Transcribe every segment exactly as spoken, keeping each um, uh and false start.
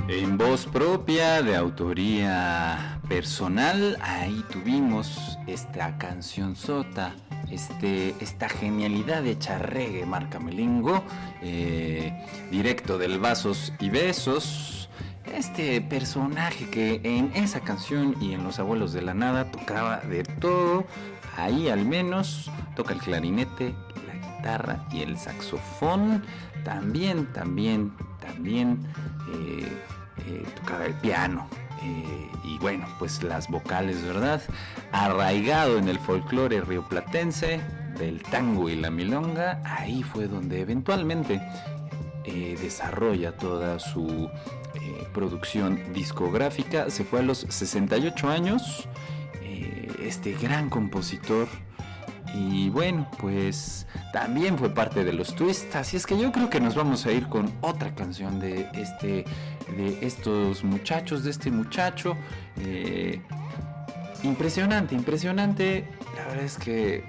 En voz propia, de autoría personal, ahí tuvimos esta cancionzota, este, esta genialidad de charregue marca Melingo, eh, directo del Vasos y Besos. Este personaje que en esa canción y en Los Abuelos de la Nada tocaba de todo, ahí al menos toca el clarinete, la guitarra y el saxofón. También, también, también eh, eh, tocaba el piano. Eh, y bueno, pues las vocales, ¿verdad? Arraigado en el folclore rioplatense del tango y la milonga, ahí fue donde eventualmente eh, desarrolla toda su eh, producción discográfica. Se fue a los sesenta y ocho años, eh, este gran compositor. Y bueno, pues también fue parte de los Twists, así es que yo creo que nos vamos a ir con otra canción de este, de estos muchachos, de este muchacho. Eh, impresionante, impresionante. La verdad es que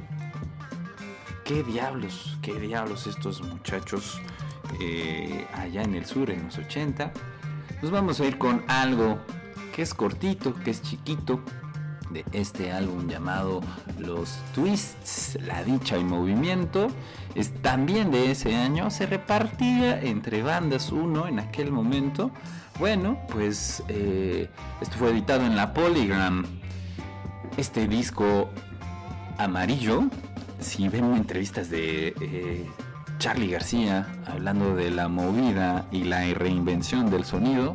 qué diablos, qué diablos estos muchachos eh, allá en el sur, en los ochenta. Nos vamos a ir con algo que es cortito, que es chiquito, de este álbum llamado Los Twists, La Dicha y Movimiento. Es también de ese año, se repartía entre bandas uno en aquel momento. Bueno, pues eh, esto fue editado en la Polygram. Este disco amarillo, si ven entrevistas de eh, Charly García hablando de la movida y la reinvención del sonido,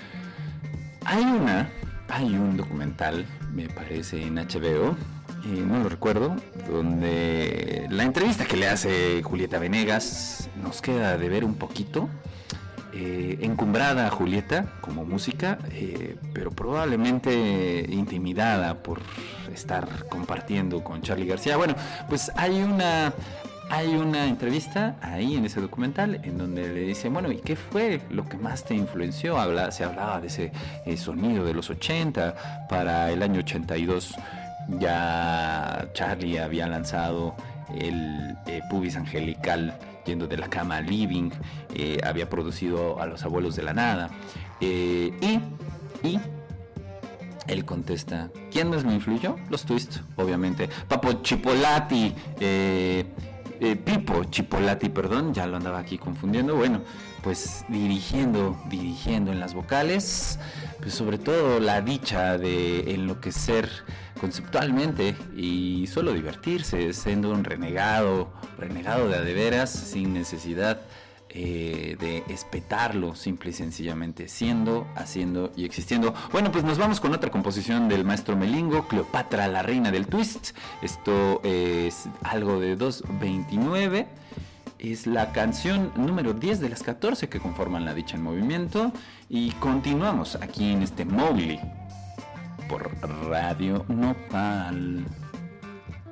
hay una hay un documental, me parece, en H B O, eh, no lo recuerdo, donde la entrevista que le hace Julieta Venegas nos queda de ver un poquito. Eh, encumbrada Julieta como música, eh, pero probablemente intimidada por estar compartiendo con Charly García. Bueno, pues hay una... Hay una entrevista ahí en ese documental en donde le dicen, bueno, ¿y qué fue lo que más te influenció? Habla, se hablaba de ese eh, sonido de los ochenta. Para el año ochenta y dos ya Charly había lanzado el eh, Pubis Angelical, Yendo de la Cama al Living, eh, había producido a Los Abuelos de la Nada. Eh, y, y él contesta, ¿quién más me influyó? Los Twists, obviamente. Papo Chipolati, eh... Eh, Pipo Chipolati, perdón, ya lo andaba aquí confundiendo. Bueno, pues dirigiendo, dirigiendo en las vocales, pues sobre todo la dicha de enloquecer conceptualmente y solo divertirse, siendo un renegado, renegado de a de veras, sin necesidad eh, de espetarlo, simple y sencillamente siendo, haciendo y existiendo. Bueno, pues nos vamos con otra composición del maestro Melingo, Cleopatra, la reina del twist. Esto es algo de dos veintinueve. Es la canción número diez de las catorce que conforman La Dicha en Movimiento. Y continuamos aquí en este Mowgli por Radio Nopal.